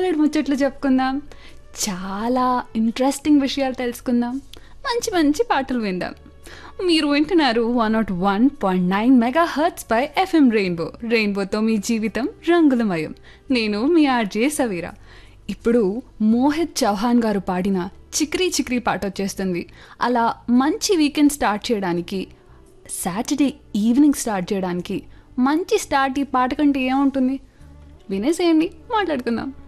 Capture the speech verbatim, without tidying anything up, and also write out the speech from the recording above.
బోలెడు ముచ్చట్లు చెప్పుకుందాం, చాలా ఇంట్రెస్టింగ్ విషయాలు తెలుసుకుందాం, మంచి మంచి పాటలు విందాం. మీరు వింటున్నారు one not one point nine mega hurts pi FM rainbow. రెయిన్బోతో మీ జీవితం రంగులమయం. నేను మీ ఆర్జే సవీరా. ఇప్పుడు మోహిత్ చౌహాన్ గారు పాడిన చిక్రీ చిక్రీ పాట వచ్చేస్తుంది. అలా మంచి వీకెండ్ స్టార్ట్ చేయడానికి, సాటర్డే ఈవినింగ్ స్టార్ట్ చేయడానికి మంచి స్టార్ట్ ఈ పాట కంటే ఏముంటుంది? వినేసేయండి, మాట్లాడుకుందాం.